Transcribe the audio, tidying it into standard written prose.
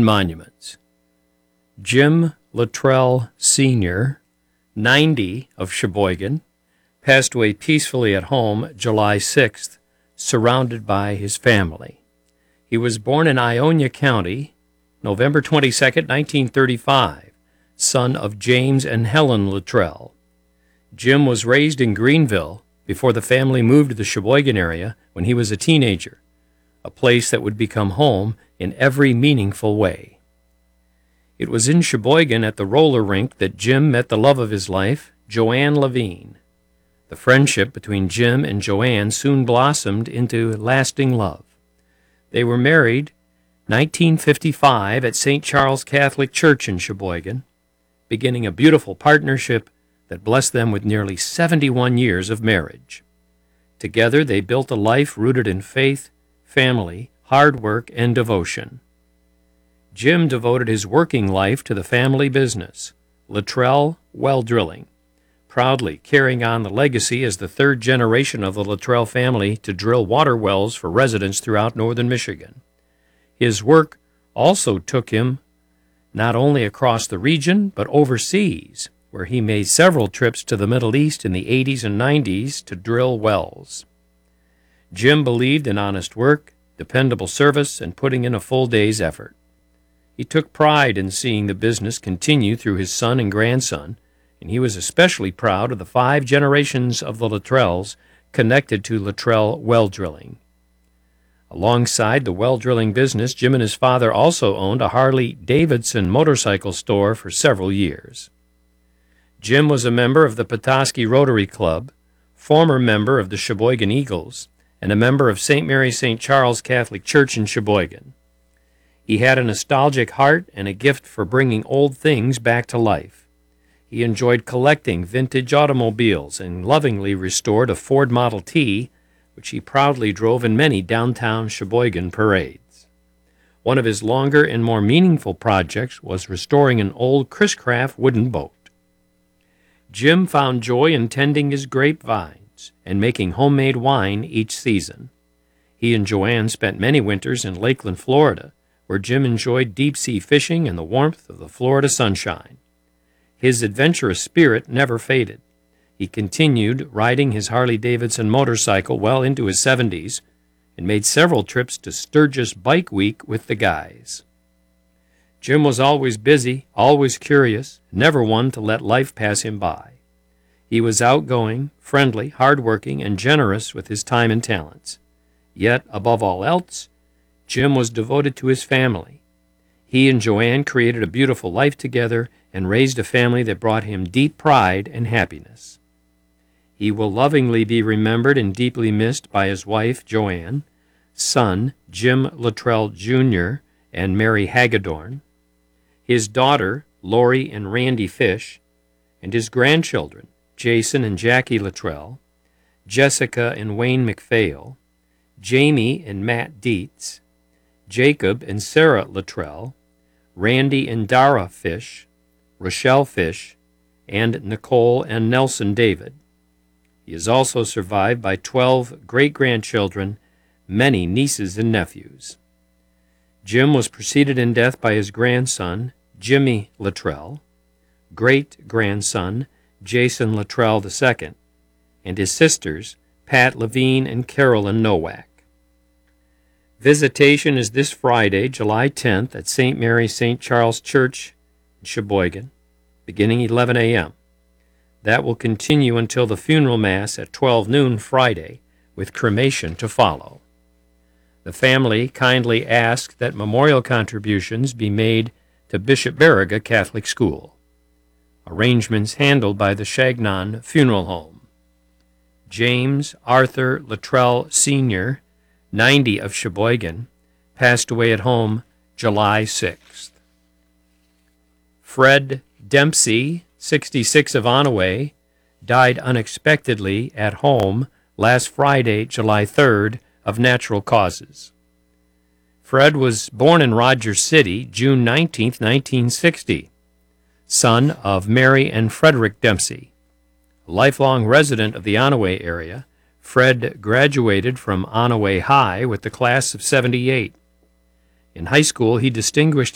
Monuments. Jim Luttrell Sr., 90, of Sheboygan, passed away peacefully at home July 6th, surrounded by his family. He was born in Ionia County, November 22, 1935, son of James and Helen Luttrell. Jim was raised in Greenville before the family moved to the Sheboygan area when he was a teenager, a place that would become home in every meaningful way. It was in Sheboygan at the roller rink that Jim met the love of his life, Joanne Levine. The friendship between Jim and Joanne soon blossomed into lasting love. They were married 1955 at St. Charles Catholic Church in Sheboygan, beginning a beautiful partnership that blessed them with nearly 71 years of marriage. Together they built a life rooted in faith, family, hard work, and devotion. Jim devoted his working life to the family business, Luttrell Well Drilling, proudly carrying on the legacy as the third generation of the Luttrell family to drill water wells for residents throughout northern Michigan. His work also took him not only across the region, but overseas, where he made several trips to the Middle East in the 80s and 90s to drill wells. Jim believed in honest work, dependable service, and putting in a full day's effort. He took pride in seeing the business continue through his son and grandson, and he was especially proud of the 5 generations of the Luttrells connected to Luttrell Well Drilling. Alongside the well drilling business, Jim and his father also owned a Harley-Davidson motorcycle store for several years. Jim was a member of the Petoskey Rotary Club, former member of the Sheboygan Eagles, and a member of St. Mary St. Charles Catholic Church in Sheboygan. He had a nostalgic heart and a gift for bringing old things back to life. He enjoyed collecting vintage automobiles and lovingly restored a Ford Model T, which he proudly drove in many downtown Sheboygan parades. One of his longer and more meaningful projects was restoring an old Chris Craft wooden boat. Jim found joy in tending his grapevines and making homemade wine each season. He and Joanne spent many winters in Lakeland, Florida, where Jim enjoyed deep-sea fishing and the warmth of the Florida sunshine. His adventurous spirit never faded. He continued riding his Harley-Davidson motorcycle well into his 70s and made several trips to Sturgis Bike Week with the guys. Jim was always busy, always curious, never one to let life pass him by. He was outgoing, friendly, hardworking, and generous with his time and talents. Yet, above all else, Jim was devoted to his family. He and Joanne created a beautiful life together and raised a family that brought him deep pride and happiness. He will lovingly be remembered and deeply missed by his wife, Joanne, son, Jim Luttrell Jr., and Mary Hagedorn, his daughter, Lori and Randy Fish, and his grandchildren, Jason and Jackie Luttrell, Jessica and Wayne McPhail, Jamie and Matt Dietz, Jacob and Sarah Luttrell, Randy and Dara Fish, Rochelle Fish, and Nicole and Nelson David. He is also survived by 12 great-grandchildren, many nieces and nephews. Jim was preceded in death by his grandson, Jimmy Luttrell, great-grandson, Jason Luttrell II, and his sisters, Pat Levine and Carolyn Nowak. Visitation is this Friday, July 10th, at St. Mary St. Charles Church in Sheboygan, beginning 11 a.m. That will continue until the funeral mass at 12 noon Friday, with cremation to follow. The family kindly asked that memorial contributions be made to Bishop Baraga Catholic School. Arrangements handled by the Chagnon Funeral Home. James Arthur Luttrell Sr., 90, of Sheboygan, passed away at home July 6th. Fred Dempsey, 66, of Onaway, died unexpectedly at home last Friday, July 3rd, of natural causes. Fred was born in Rogers City, June 19, 1960, son of Mary and Frederick Dempsey. A lifelong resident of the Onaway area, Fred graduated from Onaway High with the class of '78. In high school, he distinguished